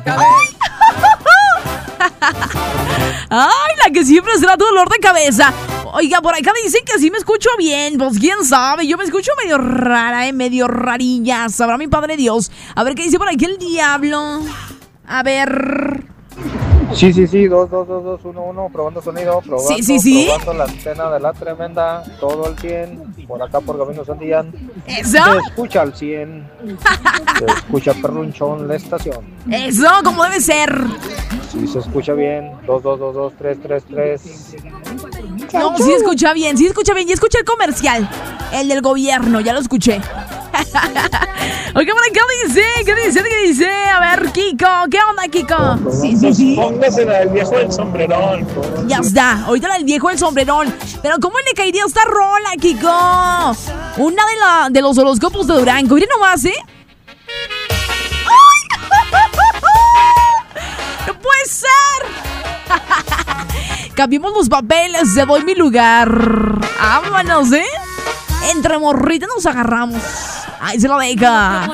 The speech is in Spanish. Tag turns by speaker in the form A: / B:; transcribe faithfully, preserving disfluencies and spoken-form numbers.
A: Ay, la que siempre será dolor de cabeza. Oiga, por acá dicen que sí me escucho bien. Pues quién sabe, yo me escucho medio rara, eh, medio rarilla. Sabrá mi padre Dios. A ver qué dice por aquí el diablo. A ver.
B: Sí, sí, sí, dos, dos, dos, dos, uno, uno, probando sonido, probando,
A: Sí, sí, sí.
B: probando la antena de la tremenda, todo al cien, por acá por Camino Santillán.
A: ¿Eso?
B: Se escucha al cien, se escucha perrunchón la estación.
A: Eso, como debe ser.
B: Sí, se escucha bien, dos, dos, dos, dos, tres, tres, tres.
A: No, sí escucha bien, sí escucha bien. Y escuché el comercial, el del gobierno, ya lo escuché. Oiga, por acá dice, ¿qué dice? ¿Qué dice? A ver, Kiko, ¿qué onda, Kiko?
C: Sí, sí, sí. Póngase la del viejo del sombrerón.
A: Ya está, ahorita la del viejo del sombrerón. Pero ¿cómo le caería esta rola, Kiko? Una de, la, de los horóscopos de Durango. Miren nomás, ¿eh? ¡No puede ser! Cambiemos los papeles, te doy mi lugar. Vámonos, ¿eh? Entre morritas nos agarramos. Ahí se lo deja.